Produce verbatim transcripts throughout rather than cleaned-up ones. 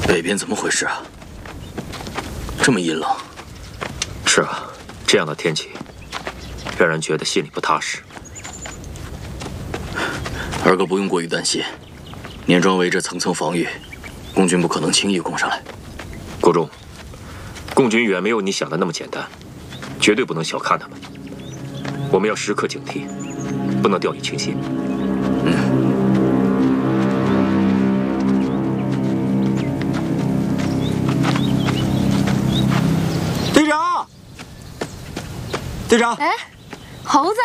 北边怎么回事啊？这么阴冷。 是啊，这样的天气，让人觉得心里不踏实。 二哥不用过于担心，碾庄围着层层防御，共军不可能轻易攻上来。 国忠，共军远没有你想的那么简单，绝对不能小看他们。我们要时刻警惕，不能掉以轻心。 嗯。 队长，队长， 哎，猴子，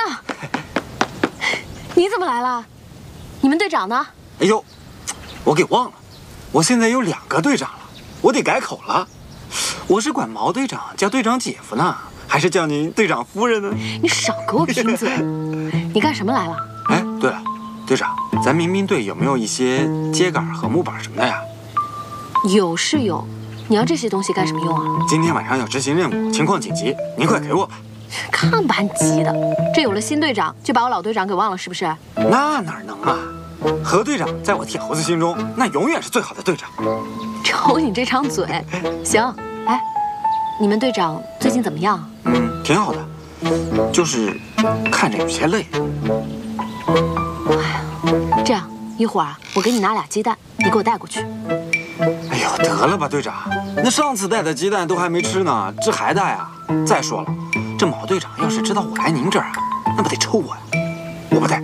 你怎么来了？你们队长呢？ 哎呦，我给忘了，我现在有两个队长了，我得改口了。我是管毛队长叫队长姐夫呢，还是叫您队长夫人呢？ 你少给我贫嘴！你干什么来了？ 哎，对了，队长，咱民兵队有没有一些秸秆和木板什么的呀？ 有是有。 你要这些东西干什么用啊？ 今天晚上要执行任务，情况紧急，您快给我吧。 看把你急的，这有了新队长，就把我老队长给忘了是不是？ 那哪能啊？何队长在我铁猴子心中，那永远是最好的队长。 瞅你这张嘴，行，哎，你们队长最近怎么样？ 嗯，挺好的，就是看着有些累。 哎呀，这样一会儿啊，我给你拿俩鸡蛋，你给我带过去。 哎呦，得了吧，队长，那上次带的鸡蛋都还没吃呢，这还带啊？再说了，这毛队长要是知道我来您这儿啊，那不得抽我呀？我不带。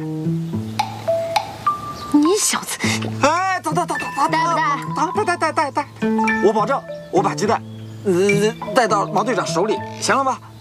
你小子， 哎，等等等等等， 带不带？ 带带带带带带，我保证，我把鸡蛋，呃，带到毛队长手里，行了吧？